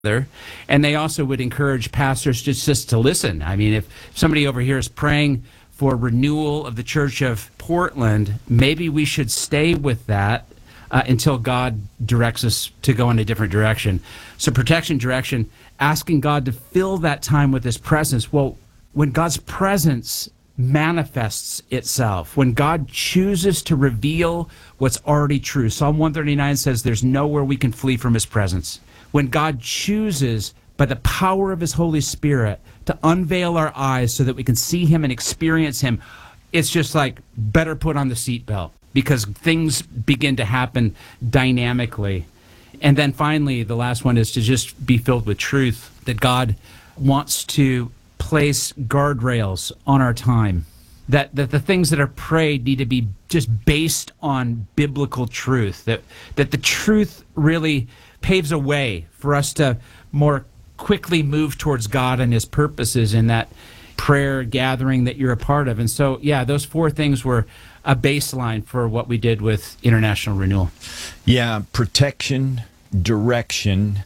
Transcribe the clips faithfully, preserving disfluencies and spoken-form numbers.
together. And they also would encourage pastors just, just to listen. I mean, if somebody over here is praying for renewal of the Church of Portland, maybe we should stay with that uh, until God directs us to go in a different direction. So protection, direction, asking God to fill that time with his presence. Well, when God's presence manifests itself, when God chooses to reveal what's already true. Psalm one thirty-nine says there's nowhere we can flee from his presence. When God chooses, by the power of his Holy Spirit, to unveil our eyes so that we can see him and experience him, it's just like, better put on the seatbelt, because things begin to happen dynamically. And then finally, the last one is to just be filled with truth, that God wants to place guardrails on our time, that, that the things that are prayed need to be just based on biblical truth, that, that the truth really paves a way for us to more quickly move towards God and his purposes in that prayer gathering that you're a part of. And so, yeah, those four things were a baseline for what we did with International Renewal. Yeah, protection, direction,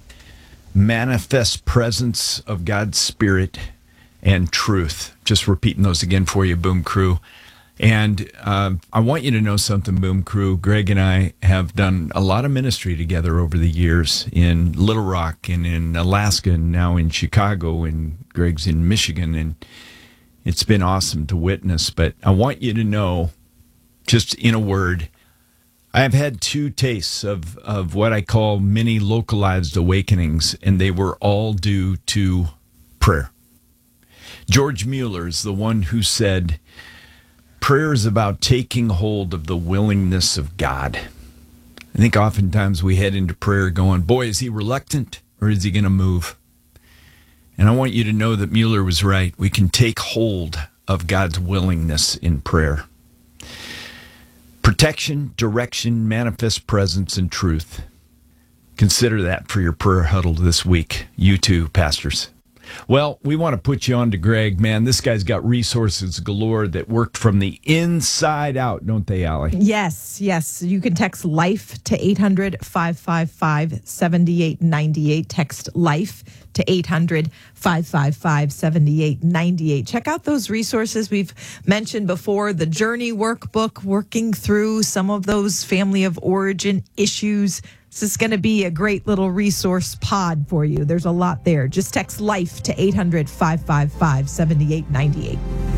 manifest presence of God's Spirit, and truth. Just repeating those again for you, Boom Crew. And uh, I want you to know something, Boom Crew. Greg and I have done a lot of ministry together over the years in Little Rock and in Alaska and now in Chicago, and Greg's in Michigan. And it's been awesome to witness. But I want you to know, just in a word, I have had two tastes of, of what I call mini localized awakenings, and they were all due to prayer. George Mueller is the one who said, prayer is about taking hold of the willingness of God. I think oftentimes we head into prayer going, boy, is he reluctant or is he going to move? And I want you to know that Mueller was right. We can take hold of God's willingness in prayer. Protection, direction, manifest presence, and truth. Consider that for your prayer huddle this week. You too, pastors. Well, we want to put you on to Greg. Man, this guy's got resources galore that worked from the inside out, don't they, Allie? Yes, yes. You can text LIFE to eight hundred, five five five, seven eight nine eight. Text LIFE to eight hundred, five five five, seven eight nine eight. Check out those resources we've mentioned before. The Journey Workbook, working through some of those family of origin issues. This is going to be a great little resource pod for you. There's a lot there. Just text LIFE to eight hundred, five five five, seven eight nine eight.